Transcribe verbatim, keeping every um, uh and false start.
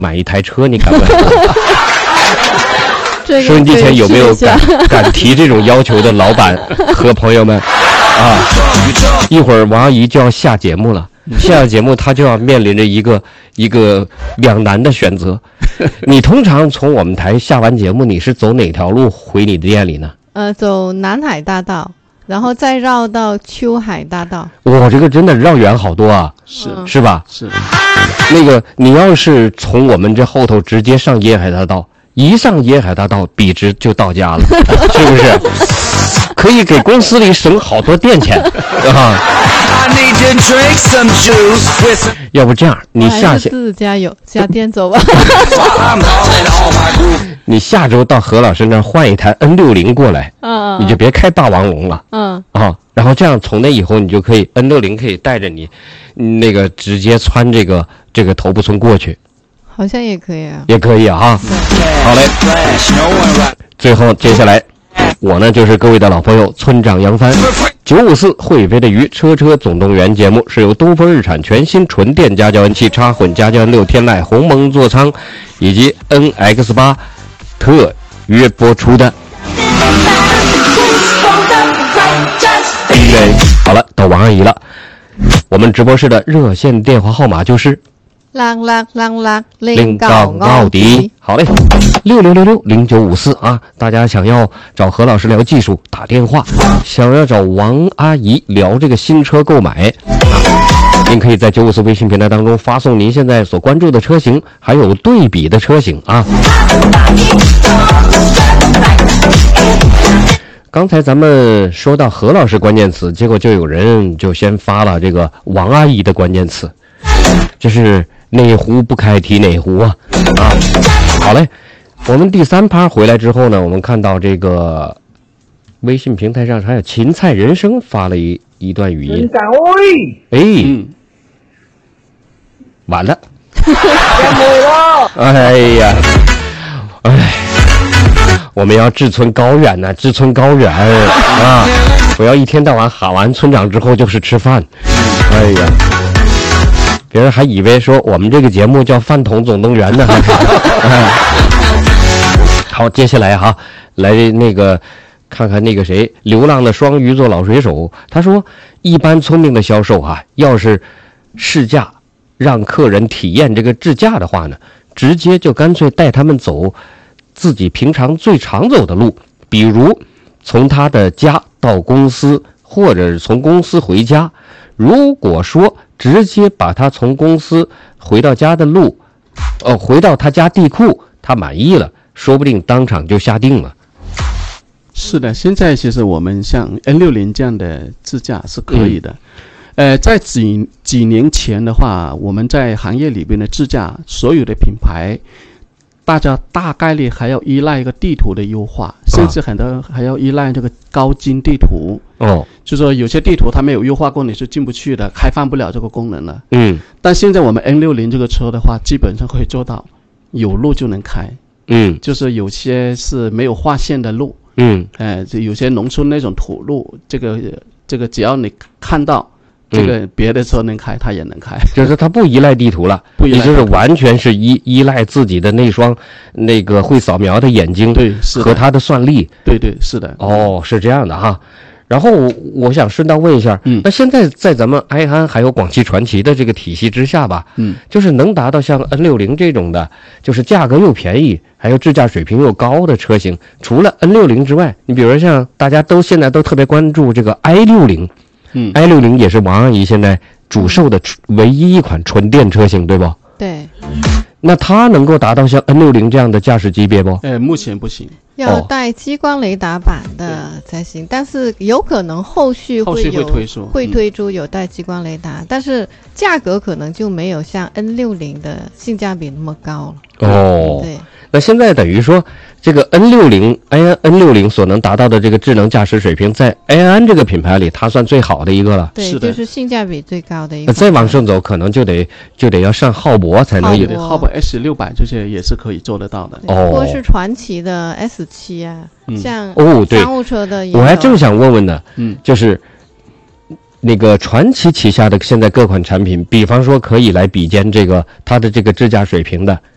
买一台车，你敢不敢？收音机前有没有敢敢提这种要求的老板和朋友们啊？一会儿王阿姨就要下节目了，下节目她就要面临着一个一个两难的选择。你通常从我们台下完节目，你是走哪条路回你的店里呢？ 呃，走南海大道，然后再绕到秋海大道。 哇，这个真的绕远好多啊！ 是是吧？ 是。 那个你要是从我们这后头直接上沿海大道。一上沿海大道，笔直就到家了，是不是？可以给公司里省好多电钱啊！要不这样，你下下自加油加电走吧。 你下周到何老师那儿换一台 N 六十 过来， 嗯， 你就别开霸王龙了， 嗯啊，然后这样从那以后你就可以 N 六十 可以带着你，那个直接穿这个这个头部村过去。 好像也可以啊， 也可以啊，哈，好嘞。最后接下来，我呢就是各位的老朋友村长杨帆。九五四会飞的鱼车车总动员节目是由东风日产全新纯电加焦 N 七插混加焦 N 六天籁鸿蒙座舱以及 N X 八 特约播出的。对，好了，到王阿姨了。我们直播室的热线电话号码就是 lang lang lang lang 零高奥迪，好嘞，六六六六零九五四啊！大家想要找何老师聊技术，打电话；想要找王阿姨聊这个新车购买，啊，您可以在九五四微信平台当中发送您现在所关注的车型，还有对比的车型啊。刚才咱们说到何老师关键词，结果就有人就先发了这个王阿姨的关键词，这是哪壶不开提哪壶啊！啊，好嘞，我们第三趴回来之后呢，我们看到这个微信平台上还有芹菜人生发了一一段语音。哎，嗯，完了，哎呀，哎，我们要志存高远呐，志存高远啊！不要一天到晚喊完村长之后就是吃饭，哎呀。别人还以为说我们这个节目叫饭桶总动员呢。好，接下来哈，来那个看看那个谁，流浪的双鱼座老水手，他说，一般聪明的销售啊，要是试驾让客人体验这个智驾的话呢，直接就干脆带他们走自己平常最常走的路，比如从他的家到公司，或者是从公司回家。如果说直接把他从公司回到家的路，哦，回到他家地库，他满意了，说不定当场就下定了。 是的，现在其实我们像 N 六十 这样的自驾是可以的。嗯、呃，在几几年前的话，我们在行业里边的自驾，所有的品牌，大家大概率还要依赖一个地图的优化，甚至很多还要依赖这个高精地图。 哦， 就说有些地图它没有优化过，你是进不去的，开放不了这个功能了。 嗯， 但现在我们 N 六十 这个车的话，基本上可以做到有路就能开。 嗯， 就是有些是没有划线的路。 嗯， 哎、呃，有些农村那种土路，这个这个只要你看到。这个别的车能开，它也能开， 就是它不依赖地图了， 不依赖， 也就是完全是依依赖自己的那双那个会扫描的眼睛， 对，是和它的算力， 对对是的。 哦，是这样的哈。然后我想顺道问一下，嗯，那现在在咱们埃安还有广汽传祺的这个体系之下吧， 嗯， 就是能达到像 N 六十 这种的，就是价格又便宜，还有智驾水平又高的车型，除了 N 六十 之外，你比如说像大家都现在都特别关注这个 I 六十。 嗯 ，i 六十 也是王阿姨现在主售的唯一一款纯电车型，对不？ 对。 那它能够达到像 N 六十 这样的驾驶级别不？ 呃，目前不行， 要带激光雷达版的才行，但是有可能后续会有后续会推出， 会推出有带激光雷达，嗯、但是价格可能就没有像 N 六十 的性价比那么高了。 哦， 对。 那现在等于说，这个 N 六十 N N 六十所能达到的这个智能驾驶水平，在埃安这个品牌里，它算最好的一个了。 对，就是性价比最高的一个。 再往上走，可能就得就得要上浩博才能有。 浩博 S 六百这些也是可以做得到的。 哦， 或是传祺的 S 七啊，嗯、像哦对， 商务车的也有。 我还正想问问呢， 嗯， 就是那个传祺旗下的现在各款产品，比方说可以来比肩这个它的这个智驾水平的。